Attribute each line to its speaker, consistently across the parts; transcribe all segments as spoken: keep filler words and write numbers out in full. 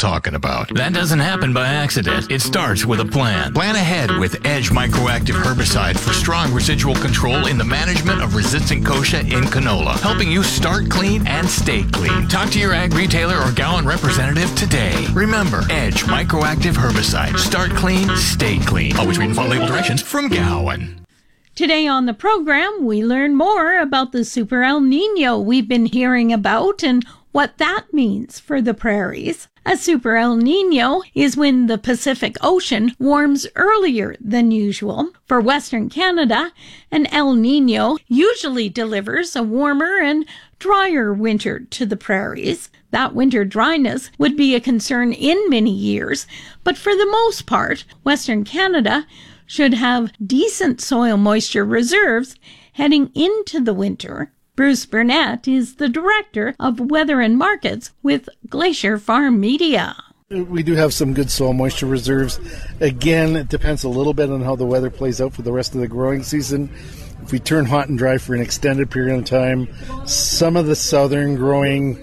Speaker 1: talking about. That doesn't happen by accident. It starts with a plan. Plan ahead with Edge Microactive Herbicide for strong residual control in the management of resistant kochia in canola, helping you start clean and stay clean. Talk to your ag retailer or Gowan representative today. Remember, Edge Microactive Herbicide. Start clean, stay clean. Always read and follow label directions from Gowan.
Speaker 2: Today on the program, we learn more about the Super El Nino we've been hearing about and what that means for the prairies. A Super El Nino is when the Pacific Ocean warms earlier than usual. For Western Canada, an El Nino usually delivers a warmer and drier winter to the prairies. That winter dryness would be a concern in many years, but for the most part, Western Canada should have decent soil moisture reserves heading into the winter. Bruce Burnett is the director of weather and markets with Glacier Farm Media.
Speaker 3: We do have some good soil moisture reserves. Again, it depends a little bit on how the weather plays out for the rest of the growing season. If we turn hot and dry for an extended period of time, some of the southern growing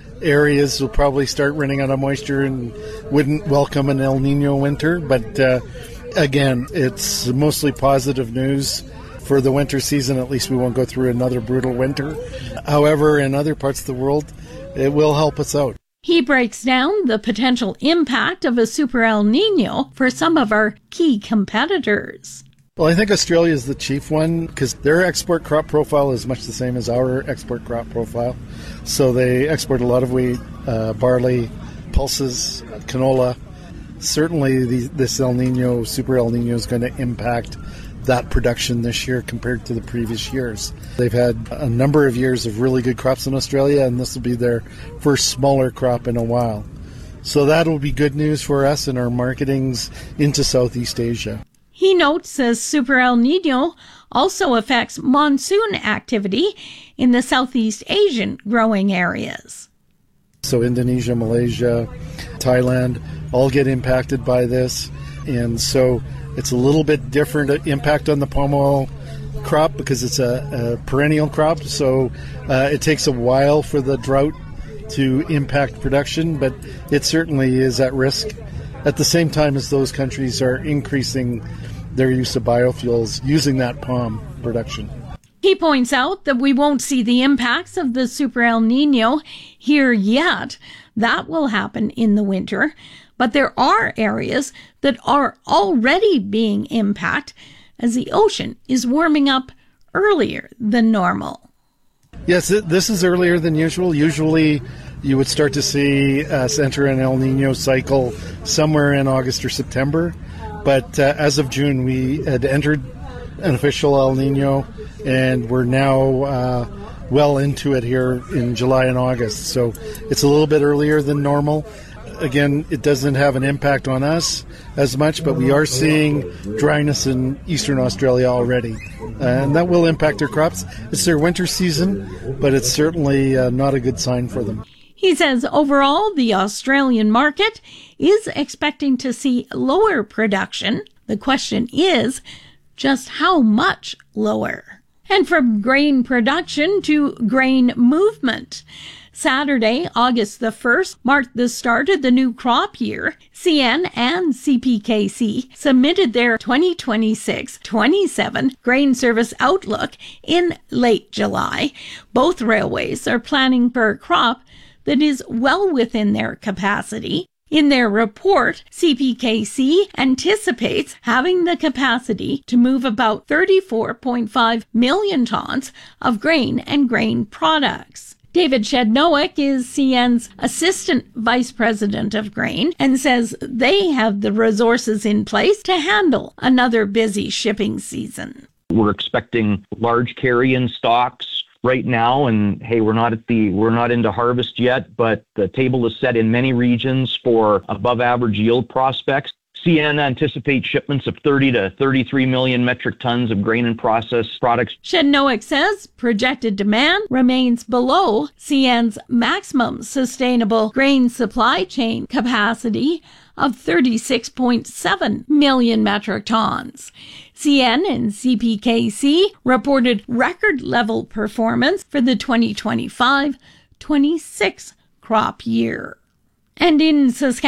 Speaker 3: areas will probably start running out of moisture and wouldn't welcome an El Nino winter. But uh, again, it's mostly positive news. For the winter season, at least we won't go through another brutal winter. However, in other parts of the world, it will help us out.
Speaker 2: He breaks down the potential impact of a Super El Nino for some of our key competitors.
Speaker 3: Well, I think Australia is the chief one because their export crop profile is much the same as our export crop profile. So they export a lot of wheat, uh, barley, pulses, canola. Certainly the, this El Nino, Super El Nino, is going to impact that production this year compared to the previous years. They've had a number of years of really good crops in Australia, and this will be their first smaller crop in a while. So that will be good news for us in our marketings into Southeast Asia.
Speaker 2: He notes as Super El Nino also affects monsoon activity in the Southeast Asian growing areas.
Speaker 3: So Indonesia, Malaysia, Thailand all get impacted by this, and so it's a little bit different impact on the palm oil crop because it's a, a perennial crop, so uh, it takes a while for the drought to impact production, but it certainly is at risk at the same time as those countries are increasing their use of biofuels using that palm production.
Speaker 2: He points out that we won't see the impacts of the Super El Nino here yet. That will happen in the winter. But there are areas that are already being impacted as the ocean is warming up earlier than normal.
Speaker 3: Yes, this is earlier than usual. Usually you would start to see us enter an El Nino cycle somewhere in August or September. But uh, as of June, we had entered an official El Nino, and we're now uh, well into it here in July and August. So it's a little bit earlier than normal. Again, it doesn't have an impact on us as much, but we are seeing dryness in eastern Australia already. Uh, and that will impact their crops. It's their winter season, but it's certainly uh, not a good sign for them.
Speaker 2: He says overall, the Australian market is expecting to see lower production. The question is just how much lower. And from grain production to grain movement. Saturday, August the first, marked the start of the new crop year. C N and C P K C submitted their twenty twenty-six twenty-seven grain service outlook in late July. Both railways are planning for a crop that is well within their capacity. In their report, C P K C anticipates having the capacity to move about thirty-four point five million tons of grain and grain products. David Shednowick is C N's Assistant Vice President of Grain and says they have the resources in place to handle another busy shipping season.
Speaker 4: We're expecting large carry-in stocks right now, and hey, we're not at the we're not into harvest yet, but the table is set in many regions for above average yield prospects. C N anticipates shipments of thirty to thirty-three million metric tons of grain and processed products.
Speaker 2: Shednowick says projected demand remains below C N's maximum sustainable grain supply chain capacity of thirty-six point seven million metric tons. C N and C P K C reported record-level performance for the twenty twenty-five twenty-six crop year. And in Saskatchewan,